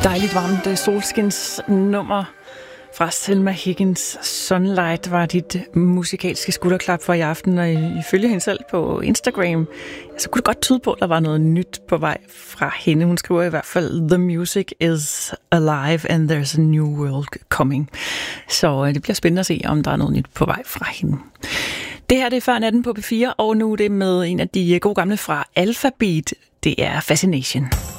Dejligt varmt solskinsnummer fra Selma Higgins. Sunlight var dit musikalske skulderklap for i aften, og ifølge hende selv på Instagram, så kunne det godt tyde på, at der var noget nyt på vej fra hende. Hun skriver i hvert fald, "The music is alive and there's a new world coming." Så det bliver spændende at se, om der er noget nyt på vej fra hende. Det her det er Før natten på P4, og nu er det med en af de gode gamle fra Alphabeat. Det er Fascination.